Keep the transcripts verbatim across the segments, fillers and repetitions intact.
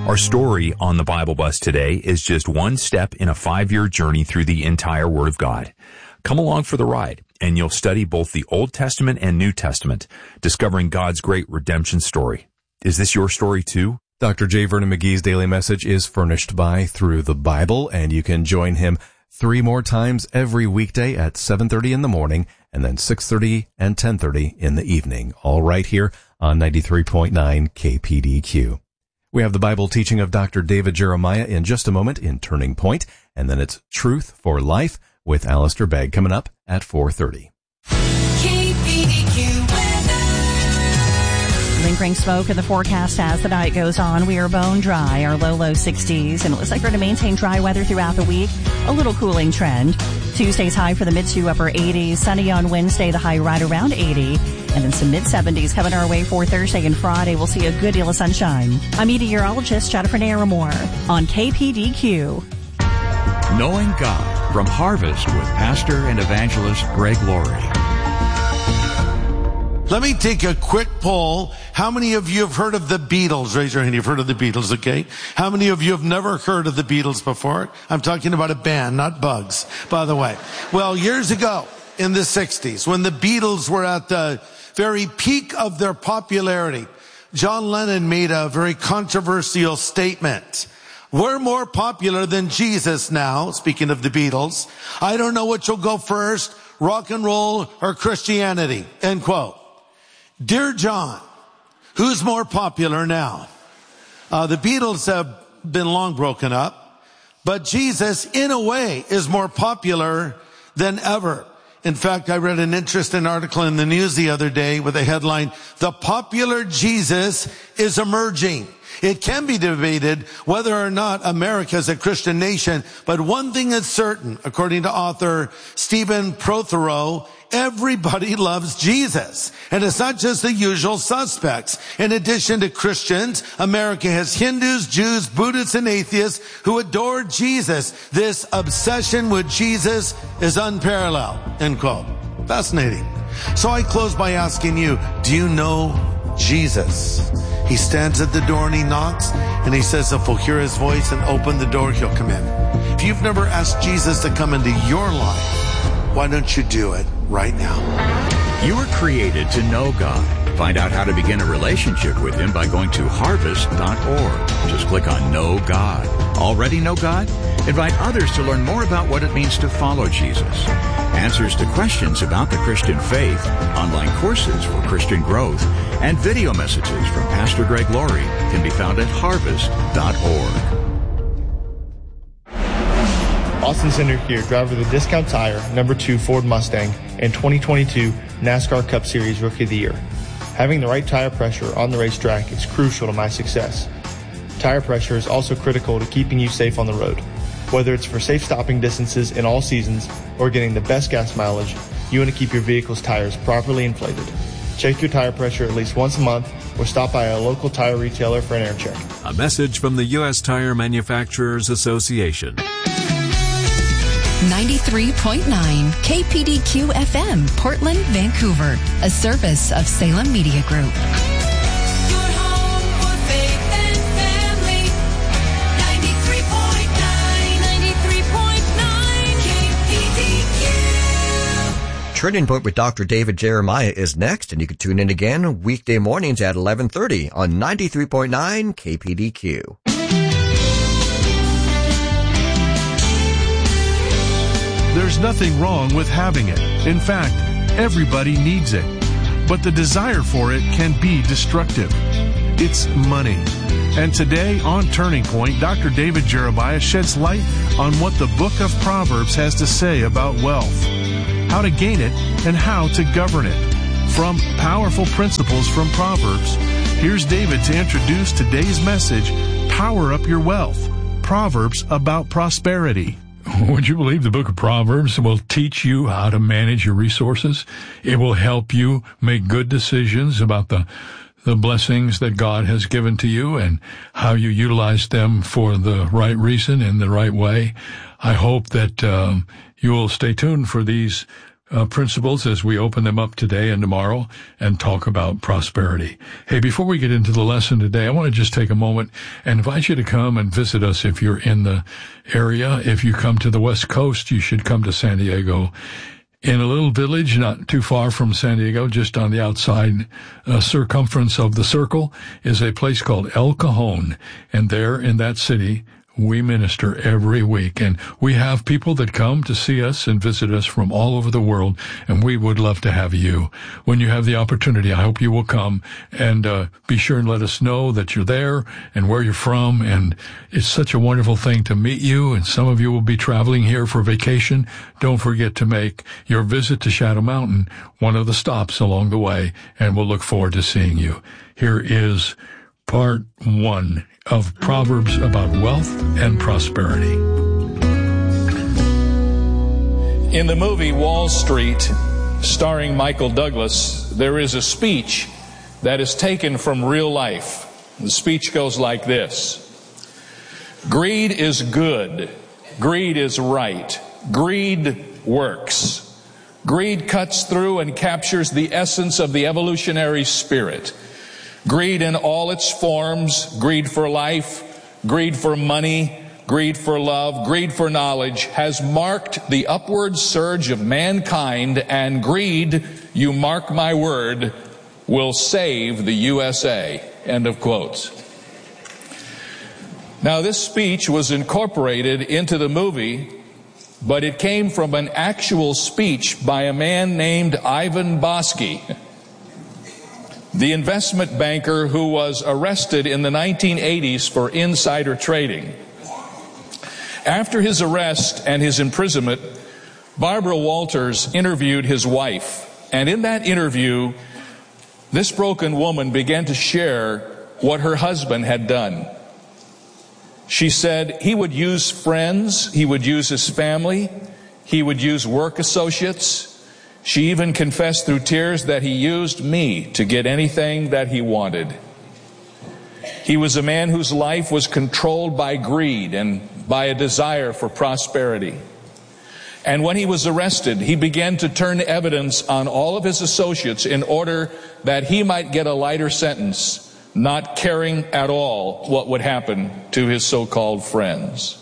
Our story on the Bible Bus today is just one step in a five-year journey through the entire Word of God. Come along for the ride, and you'll study both the Old Testament and New Testament, discovering God's great redemption story. Is this your story too? Doctor J. Vernon McGee's daily message is furnished by Through the Bible, and you can join him three more times every weekday at seven thirty in the morning and then six thirty and ten thirty in the evening, all right here on ninety-three point nine K P D Q. We have the Bible teaching of Doctor David Jeremiah in just a moment in Turning Point, and then it's Truth for Life with Alistair Begg coming up at four thirty. K P D Q weather. Lingering smoke in the forecast as the night goes on. We are bone dry, our low, low sixties, and it looks like we're going to maintain dry weather throughout the week. A little cooling trend. Tuesday's high for the mid to upper eighties. Sunny on Wednesday, the high right around eighty. And then some mid-seventies coming our way for Thursday and Friday. We'll see a good deal of sunshine. I'm meteorologist Jennifer Naramore on K P D Q. Knowing God from Harvest with Pastor and Evangelist Greg Laurie. Let me take a quick poll. How many of you have heard of the Beatles? Raise your hand. You've heard of the Beatles, okay? How many of you have never heard of the Beatles before? I'm talking about a band, not Bugs, by the way. Well, years ago in the sixties, when the Beatles were at the very peak of their popularity, John Lennon made a very controversial statement. We're more popular than Jesus now, speaking of the Beatles. I don't know which will go first, rock and roll or Christianity, end quote. Dear John, who's more popular now? Uh, the Beatles have been long broken up, but Jesus, in a way, is more popular than ever. In fact, I read an interesting article in the news the other day with a headline, "The popular Jesus is emerging." It can be debated whether or not America is a Christian nation, but one thing is certain, according to author Stephen Prothero, everybody loves Jesus. And it's not just the usual suspects. In addition to Christians, America has Hindus, Jews, Buddhists, and atheists who adore Jesus. This obsession with Jesus is unparalleled, end quote. Fascinating. So I close by asking you, do you know Jesus? He stands at the door and he knocks, and he says if we'll hear his voice and open the door, he'll come in. If you've never asked Jesus to come into your life, why don't you do it right now? You were created to know God. Find out how to begin a relationship with Him by going to harvest dot org. Just click on Know God. Already know God? Invite others to learn more about what it means to follow Jesus. Answers to questions about the Christian faith, online courses for Christian growth, and video messages from Pastor Greg Laurie can be found at harvest dot org. Austin Center here, driver of the Discount Tire, number two Ford Mustang, and twenty twenty-two NASCAR Cup Series Rookie of the Year. Having the right tire pressure on the racetrack is crucial to my success. Tire pressure is also critical to keeping you safe on the road. Whether it's for safe stopping distances in all seasons or getting the best gas mileage, you want to keep your vehicle's tires properly inflated. Check your tire pressure at least once a month or stop by a local tire retailer for an air check. A message from the U S Tire Manufacturers Association. ninety-three point nine K P D Q F M, Portland, Vancouver, a service of Salem Media Group. Your home for faith and family. ninety-three point nine, ninety-three point nine K P D Q. Turning Point with Doctor David Jeremiah is next, and you can tune in again weekday mornings at eleven thirty on ninety-three point nine K P D Q. There's nothing wrong with having it. In fact, everybody needs it. But the desire for it can be destructive. It's money. And today on Turning Point, Doctor David Jeremiah sheds light on what the book of Proverbs has to say about wealth, how to gain it, and how to govern it. From Powerful Principles from Proverbs, here's David to introduce today's message, Power Up Your Wealth, Proverbs about prosperity. Would you believe the book of Proverbs will teach you how to manage your resources? It will help you make good decisions about the the blessings that God has given to you and how you utilize them for the right reason in the right way. I hope that um, you will stay tuned for these uh, principles as we open them up today and tomorrow and talk about prosperity. Hey, before we get into the lesson today, I want to just take a moment and invite you to come and visit us if you're in the area. If you come to the West Coast, you should come to San Diego. In a little village not too far from San Diego, just on the outside uh, circumference of the circle, is a place called El Cajon. And there in that city, we minister every week, and we have people that come to see us and visit us from all over the world, and we would love to have you. When you have the opportunity, I hope you will come, and uh, be sure and let us know that you're there and where you're from, and it's such a wonderful thing to meet you, and some of you will be traveling here for vacation. Don't forget to make your visit to Shadow Mountain one of the stops along the way, and we'll look forward to seeing you. Here is part one of Proverbs about wealth and prosperity. In the movie Wall Street, starring Michael Douglas, there is a speech that is taken from real life. The speech goes like this: greed is good. Greed is right. Greed works. Greed cuts through and captures the essence of the evolutionary spirit. Greed in all its forms, greed for life, greed for money, greed for love, greed for knowledge, has marked the upward surge of mankind, and greed, you mark my word, will save the U S A. End of quotes. Now, this speech was incorporated into the movie, but it came from an actual speech by a man named Ivan Bosky, the investment banker who was arrested in the nineteen eighties for insider trading. After his arrest and his imprisonment, Barbara Walters interviewed his wife. And in that interview, this broken woman began to share what her husband had done. She said he would use friends, he would use his family, he would use work associates. She even confessed through tears that he used me to get anything that he wanted. He was a man whose life was controlled by greed and by a desire for prosperity. And when he was arrested, he began to turn evidence on all of his associates in order that he might get a lighter sentence, not caring at all what would happen to his so-called friends.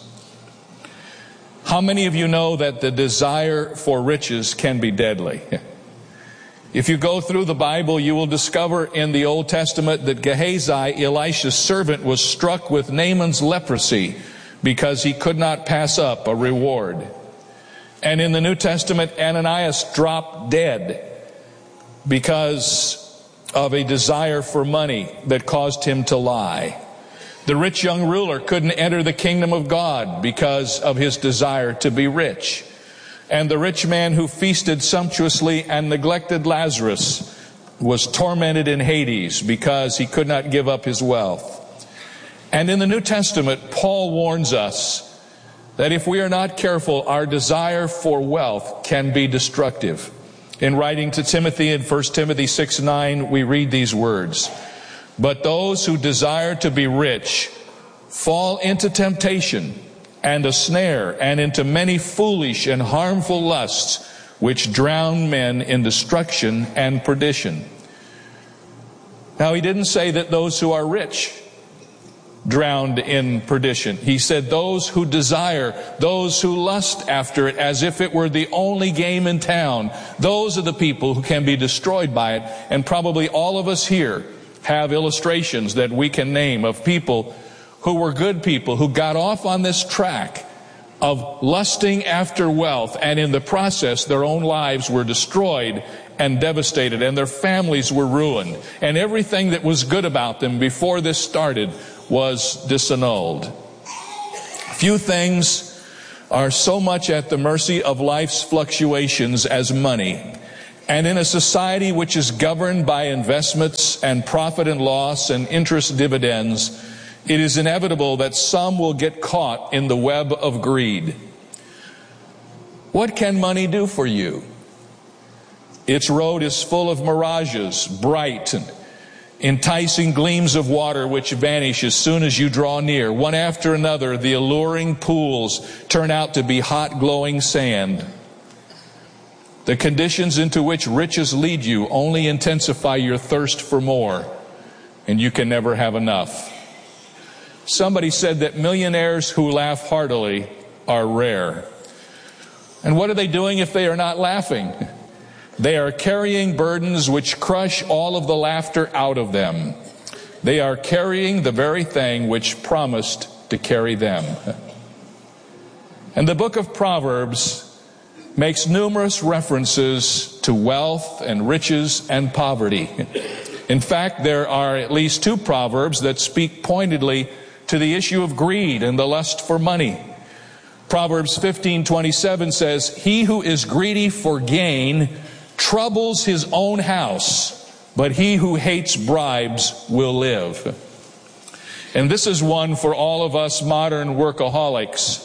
How many of you know that the desire for riches can be deadly? If you go through the Bible, you will discover in the Old Testament that Gehazi, Elisha's servant, was struck with Naaman's leprosy because he could not pass up a reward. And in the New Testament, Ananias dropped dead because of a desire for money that caused him to lie. The rich young ruler couldn't enter the kingdom of God because of his desire to be rich. And the rich man who feasted sumptuously and neglected Lazarus was tormented in Hades because he could not give up his wealth. And in the New Testament, Paul warns us that if we are not careful, our desire for wealth can be destructive. In writing to Timothy in First Timothy six nine, we read these words: but those who desire to be rich fall into temptation and a snare, and into many foolish and harmful lusts, which drown men in destruction and perdition. Now, he didn't say that those who are rich drowned in perdition. He said those who desire, those who lust after it as if it were the only game in town, those are the people who can be destroyed by it. And probably all of us here have illustrations that we can name of people who were good people, who got off on this track of lusting after wealth, and in the process their own lives were destroyed and devastated, and their families were ruined, and everything that was good about them before this started was disannulled. Few things are so much at the mercy of life's fluctuations as money. And in a society which is governed by investments and profit and loss and interest dividends, it is inevitable that some will get caught in the web of greed. What can money do for you? Its road is full of mirages, bright and enticing gleams of water which vanish as soon as you draw near. One after another, the alluring pools turn out to be hot, glowing sand. The conditions into which riches lead you only intensify your thirst for more, and you can never have enough. Somebody said that millionaires who laugh heartily are rare. And what are they doing if they are not laughing? They are carrying burdens which crush all of the laughter out of them. They are carrying the very thing which promised to carry them. And the book of Proverbs makes numerous references to wealth and riches and poverty. In fact, there are at least two proverbs that speak pointedly to the issue of greed and the lust for money. Proverbs fifteen twenty-seven says, "He who is greedy for gain troubles his own house, but he who hates bribes will live." And this is one for all of us modern workaholics.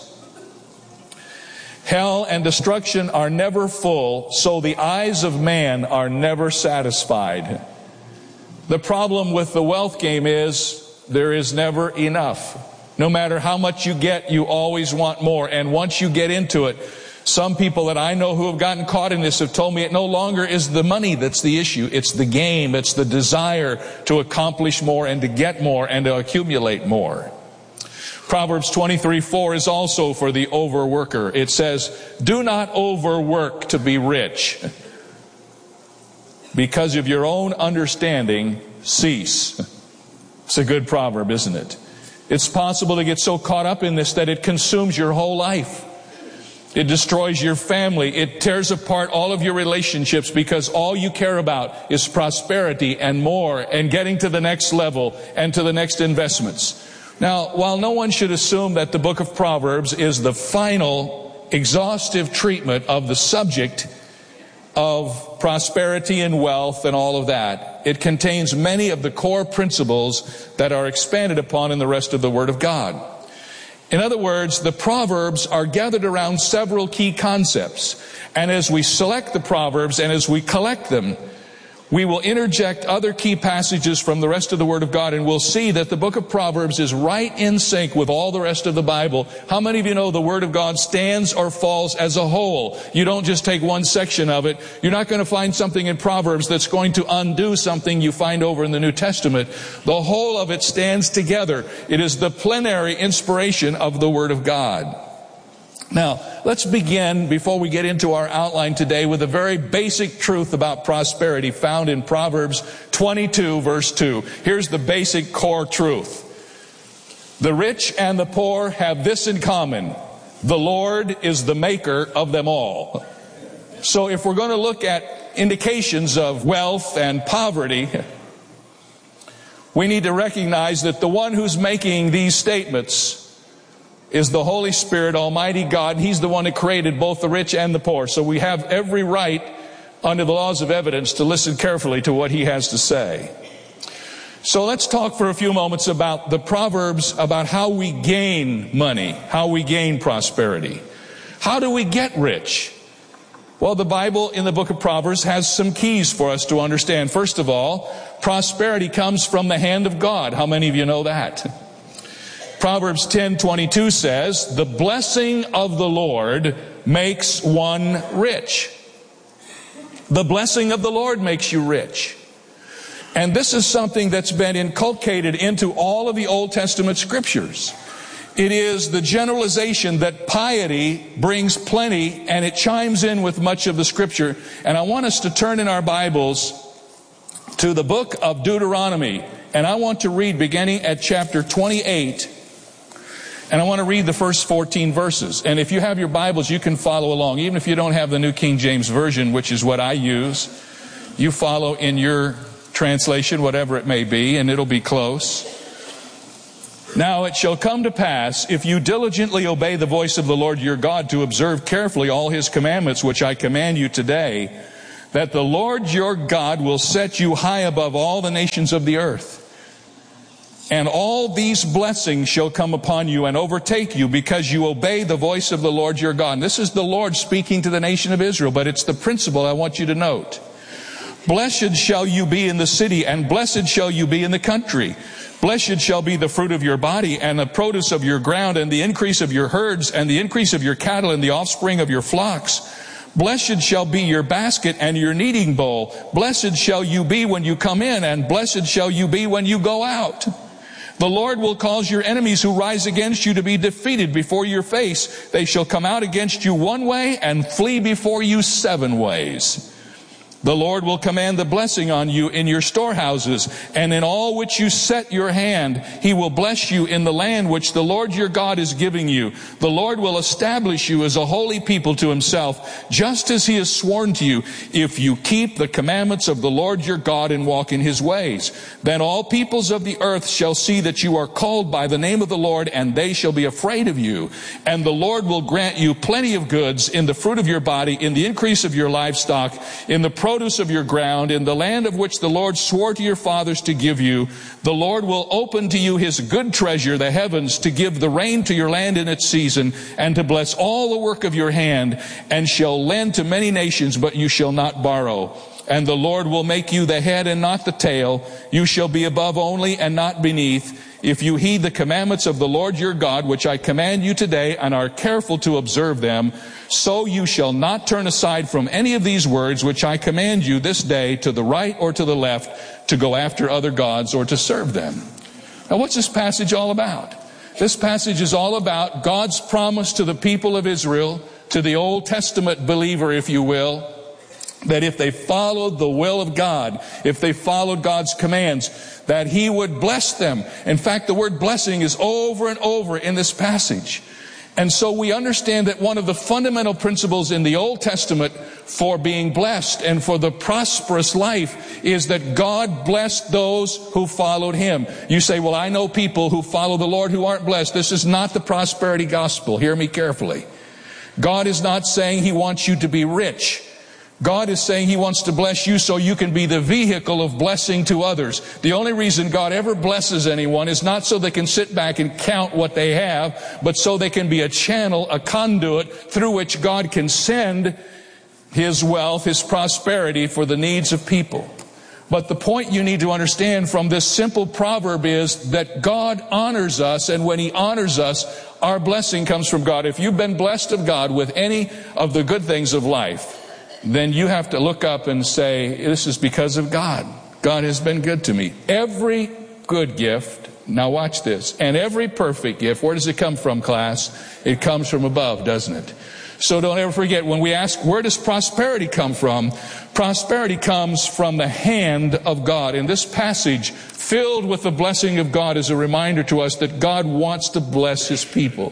Hell and destruction are never full, so the eyes of man are never satisfied. The problem with the wealth game is there is never enough. No matter how much you get, you always want more. And once you get into it, some people that I know who have gotten caught in this have told me it no longer is the money that's the issue. It's the game. It's the desire to accomplish more and to get more and to accumulate more. Proverbs twenty-three four is also for the overworker. It says, "Do not overwork to be rich. Because of your own understanding, cease." It's a good proverb, isn't it? It's possible to get so caught up in this that it consumes your whole life. It destroys your family. It tears apart all of your relationships because all you care about is prosperity and more and getting to the next level and to the next investments. Now, while no one should assume that the book of Proverbs is the final exhaustive treatment of the subject of prosperity and wealth and all of that, it contains many of the core principles that are expanded upon in the rest of the Word of God. In other words, the Proverbs are gathered around several key concepts. And as we select the Proverbs and as we collect them, we will interject other key passages from the rest of the Word of God, and we'll see that the book of Proverbs is right in sync with all the rest of the Bible. How many of you know the Word of God stands or falls as a whole? You don't just take one section of it. You're not going to find something in Proverbs that's going to undo something you find over in the New Testament. The whole of it stands together. It is the plenary inspiration of the Word of God. Now, let's begin, before we get into our outline today, with a very basic truth about prosperity found in Proverbs twenty-two, verse two. Here's the basic core truth. The rich and the poor have this in common: the Lord is the maker of them all. So if we're going to look at indications of wealth and poverty, we need to recognize that the one who's making these statements is the Holy Spirit, Almighty God. He's the one who created both the rich and the poor. So we have every right, under the laws of evidence, to listen carefully to what he has to say. So let's talk for a few moments about the Proverbs, about how we gain money, how we gain prosperity. How do we get rich? Well, the Bible in the book of Proverbs has some keys for us to understand. First of all, prosperity comes from the hand of God. How many of you know that? Proverbs ten twenty-two says, "The blessing of the Lord makes one rich." The blessing of the Lord makes you rich. And this is something that's been inculcated into all of the Old Testament scriptures. It is the generalization that piety brings plenty, and it chimes in with much of the scripture. And I want us to turn in our Bibles to the book of Deuteronomy. And I want to read beginning at chapter twenty-eight. And I want to read the first fourteen verses. And if you have your Bibles, you can follow along. Even if you don't have the New King James Version, which is what I use, you follow in your translation, whatever it may be, and it'll be close. "Now it shall come to pass, if you diligently obey the voice of the Lord your God, to observe carefully all his commandments which I command you today, that the Lord your God will set you high above all the nations of the earth. And all these blessings shall come upon you and overtake you, because you obey the voice of the Lord your God." And this is the Lord speaking to the nation of Israel, but it's the principle I want you to note. "Blessed shall you be in the city, and blessed shall you be in the country. Blessed shall be the fruit of your body, and the produce of your ground, and the increase of your herds, and the increase of your cattle, and the offspring of your flocks. Blessed shall be your basket and your kneading bowl. Blessed shall you be when you come in, and blessed shall you be when you go out. The Lord will cause your enemies who rise against you to be defeated before your face. They shall come out against you one way and flee before you seven ways. The Lord will command the blessing on you in your storehouses, and in all which you set your hand. He will bless you in the land which the Lord your God is giving you. The Lord will establish you as a holy people to himself, just as he has sworn to you, if you keep the commandments of the Lord your God and walk in his ways. Then all peoples of the earth shall see that you are called by the name of the Lord, and they shall be afraid of you. And the Lord will grant you plenty of goods in the fruit of your body, in the increase of your livestock, in the produce of your ground, in the land of which the Lord swore to your fathers to give you. The Lord will open to you his good treasure, the heavens, to give the rain to your land in its season, and to bless all the work of your hand, and shall lend to many nations, but you shall not borrow. And the Lord will make you the head and not the tail. You shall be above only and not beneath. If you heed the commandments of the Lord your God, which I command you today, and are careful to observe them, so you shall not turn aside from any of these words which I command you this day, to the right or to the left, to go after other gods or to serve them. Now, what's this passage all about? This passage is all about God's promise to the people of Israel, to the Old Testament believer, if you will, that if they followed the will of God, if they followed God's commands, that he would bless them. In fact, the word blessing is over and over in this passage. And so we understand that one of the fundamental principles in the Old Testament for being blessed and for the prosperous life is that God blessed those who followed him. You say, well, I know people who follow the Lord who aren't blessed. This is not the prosperity gospel. Hear me carefully. God is not saying he wants you to be rich. God is saying he wants to bless you so you can be the vehicle of blessing to others. The only reason God ever blesses anyone is not so they can sit back and count what they have, but so they can be a channel, a conduit through which God can send his wealth, his prosperity for the needs of people. But the point you need to understand from this simple proverb is that God honors us, and when he honors us, our blessing comes from God. If you've been blessed of God with any of the good things of life, then you have to look up and say, this is because of God. God has been good to me. Every good gift, now watch this, and every perfect gift, where does it come from, class? It comes from above, doesn't it? So don't ever forget, when we ask, where does prosperity come from? Prosperity comes from the hand of God. And this passage, filled with the blessing of God, is a reminder to us that God wants to bless his people.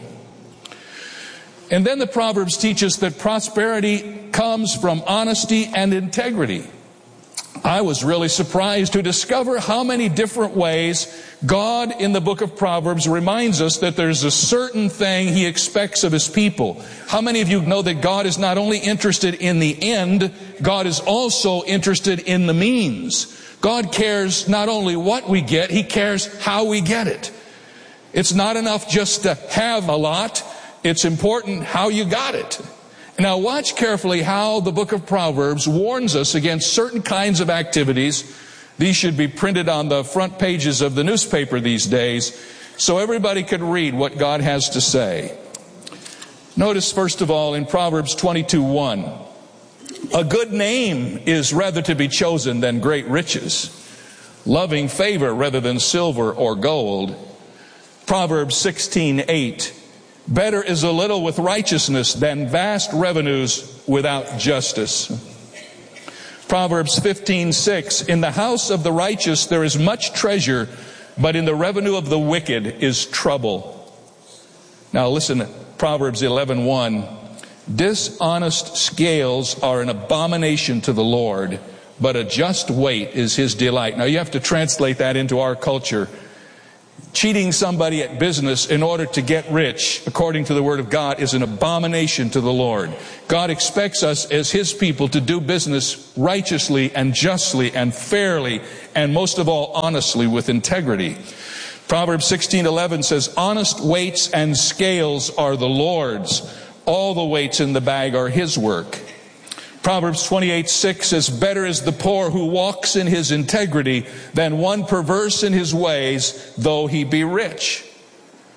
And then the Proverbs teach us that prosperity comes from honesty and integrity. I was really surprised to discover how many different ways God in the book of Proverbs reminds us that there's a certain thing he expects of his people. How many of you know that God is not only interested in the end, God is also interested in the means. God cares not only what we get, he cares how we get it. It's not enough just to have a lot. It's important how you got it. Now watch carefully how the book of Proverbs warns us against certain kinds of activities. These should be printed on the front pages of the newspaper these days so everybody could read what God has to say. Notice first of all in Proverbs twenty-two one, a good name is rather to be chosen than great riches, loving favor rather than silver or gold. Proverbs sixteen eight, better is a little with righteousness than vast revenues without justice. Proverbs fifteen six, in the house of the righteous there is much treasure, but in the revenue of the wicked is trouble. Now listen, Proverbs eleven one, dishonest scales are an abomination to the Lord, but a just weight is his delight. Now you have to translate that into our culture. Cheating somebody at business in order to get rich, according to the Word of God, is an abomination to the Lord. God expects us as his people to do business righteously and justly and fairly, and most of all, honestly, with integrity. Proverbs sixteen eleven says, honest weights and scales are the Lord's. All the weights in the bag are his work. Proverbs twenty-eight six says, better is the poor who walks in his integrity than one perverse in his ways, though he be rich.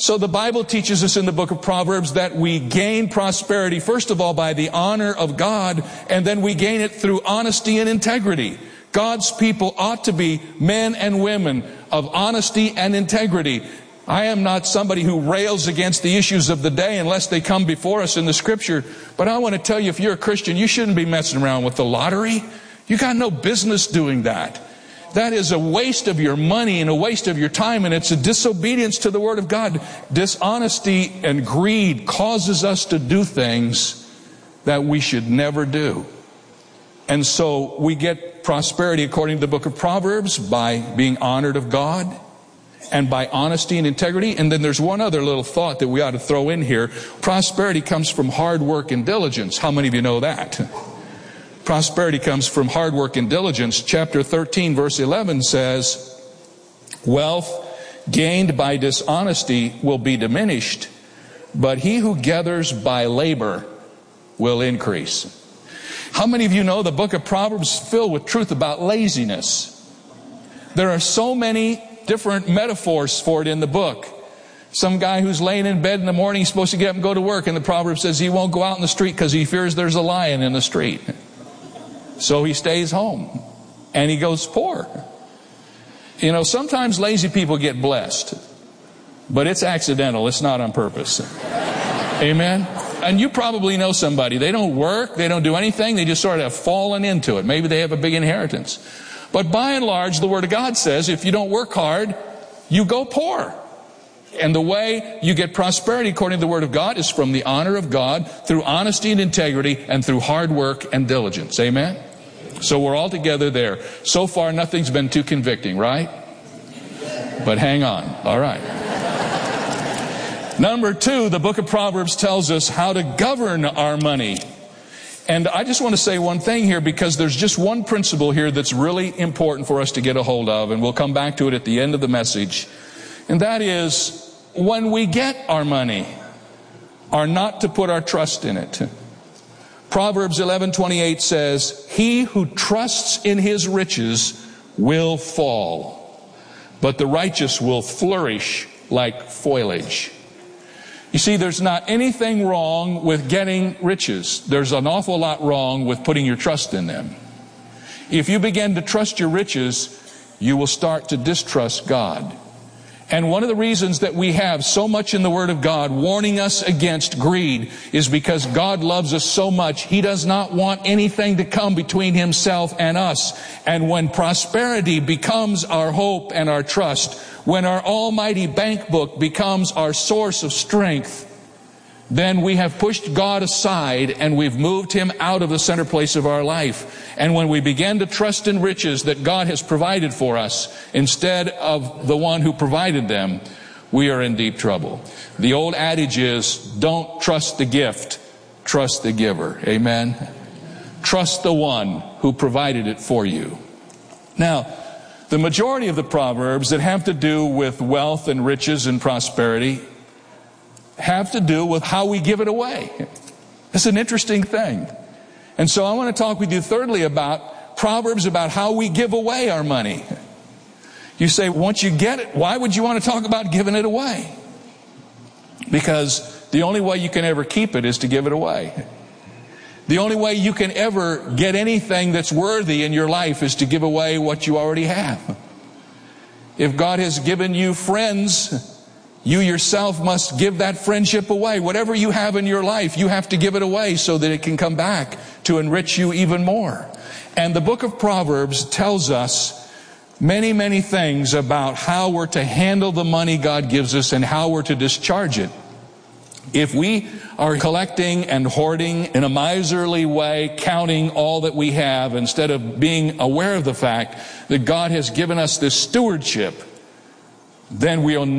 So the Bible teaches us in the book of Proverbs that we gain prosperity, first of all, by the honor of God, and then we gain it through honesty and integrity. God's people ought to be men and women of honesty and integrity. I am not somebody who rails against the issues of the day unless they come before us in the Scripture. But I want to tell you, if you're a Christian, you shouldn't be messing around with the lottery. You got no business doing that. That is a waste of your money and a waste of your time, and it's a disobedience to the Word of God. Dishonesty and greed causes us to do things that we should never do. And so we get prosperity according to the book of Proverbs by being honored of God and by honesty and integrity. And then there's one other little thought that we ought to throw in here. Prosperity comes from hard work and diligence. How many of you know that? Prosperity comes from hard work and diligence. Chapter thirteen, verse eleven says, wealth gained by dishonesty will be diminished, but he who gathers by labor will increase. How many of you know the book of Proverbs is filled with truth about laziness? There are so many different metaphors for it in the book. Some guy who's laying in bed in the morning, he's supposed to get up and go to work, and the proverb says he won't go out in the street because he fears there's a lion in the street. So he stays home and he goes poor. You know, sometimes lazy people get blessed, but it's accidental. It's not on purpose. Amen? And you probably know somebody. They don't work. They don't do anything. They just sort of have fallen into it. Maybe they have a big inheritance. But by and large, the Word of God says if you don't work hard, you go poor. And the way you get prosperity according to the Word of God is from the honor of God through honesty and integrity and through hard work and diligence. Amen? So we're all together there. So far, nothing's been too convicting, right? But hang on. All right. Number two, the book of Proverbs tells us how to govern our money. And I just want to say one thing here, because there's just one principle here that's really important for us to get a hold of, and we'll come back to it at the end of the message. And that is, when we get our money, are not to put our trust in it. Proverbs eleven twenty-eight says, he who trusts in his riches will fall, but the righteous will flourish like foliage. You see, there's not anything wrong with getting riches. There's an awful lot wrong with putting your trust in them. If you begin to trust your riches, you will start to distrust God. And one of the reasons that we have so much in the Word of God warning us against greed is because God loves us so much. He does not want anything to come between Himself and us. And when prosperity becomes our hope and our trust, when our almighty bank book becomes our source of strength, then we have pushed God aside and we've moved Him out of the center place of our life. And when we begin to trust in riches that God has provided for us instead of the one who provided them, we are in deep trouble. The old adage is, don't trust the gift, trust the giver. Amen? Trust the one who provided it for you. Now, the majority of the Proverbs that have to do with wealth and riches and prosperity have to do with how we give it away. It's an interesting thing. And so I want to talk with you thirdly about Proverbs about how we give away our money. You say, once you get it, why would you want to talk about giving it away? Because the only way you can ever keep it is to give it away. The only way you can ever get anything that's worthy in your life is to give away what you already have. If God has given you friends, you yourself must give that friendship away. Whatever you have in your life, you have to give it away so that it can come back to enrich you even more. And the book of Proverbs tells us many, many things about how we're to handle the money God gives us and how we're to discharge it. If we are collecting and hoarding in a miserly way, counting all that we have, instead of being aware of the fact that God has given us this stewardship, then we'll